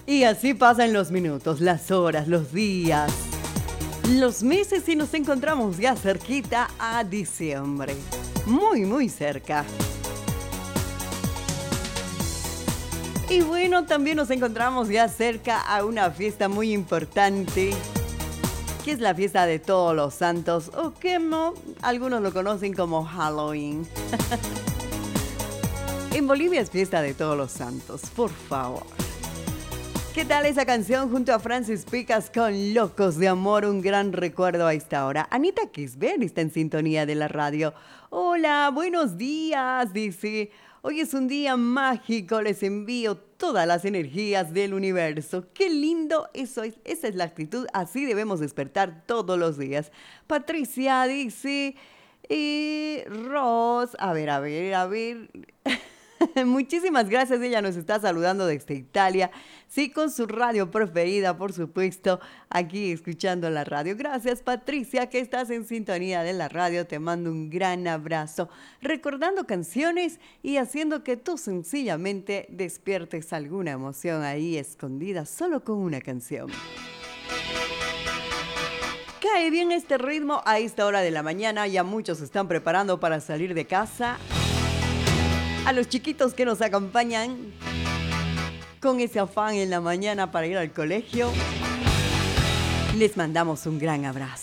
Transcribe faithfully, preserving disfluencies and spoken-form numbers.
Y así pasan los minutos, las horas, los días, los meses y nos encontramos ya cerquita a diciembre. Muy, muy cerca. Y bueno, también nos encontramos ya cerca a una fiesta muy importante, que es la fiesta de Todos los Santos, o que no, algunos lo conocen como Halloween. En Bolivia es fiesta de Todos los Santos, por favor. ¿Qué tal esa canción junto a Francis Picas con Locos de Amor? Un gran recuerdo a esta hora. Anita Kisber está en sintonía de la radio. Hola, buenos días, dice. Hoy es un día mágico, les envío todas las energías del universo. Qué lindo eso es, esa es la actitud, así debemos despertar todos los días. Patricia dice, eh, Ross, a ver, a ver, a ver... Muchísimas gracias, ella nos está saludando desde Italia, sí, con su radio preferida, por supuesto, aquí escuchando la radio. Gracias, Patricia, que estás en sintonía de la radio, te mando un gran abrazo, recordando canciones y haciendo que tú sencillamente despiertes alguna emoción ahí escondida solo con una canción. Cae bien este ritmo a esta hora de la mañana, ya muchos se están preparando para salir de casa. A los chiquitos que nos acompañan con ese afán en la mañana para ir al colegio, les mandamos un gran abrazo.